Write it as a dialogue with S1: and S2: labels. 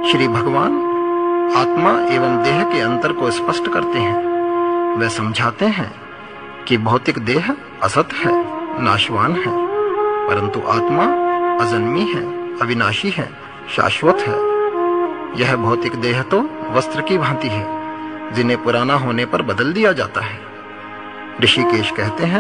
S1: श्री भगवान आत्मा एवं देह के अंतर को स्पष्ट करते हैं। वे समझाते हैं कि भौतिक देह असत है, नाशवान है, परंतु आत्मा अजन्मी है, अविनाशी है, शाश्वत है। यह भौतिक देह तो वस्त्र की भांति है, जिन्हें पुराना होने पर बदल दिया जाता है। ऋषिकेश कहते हैं,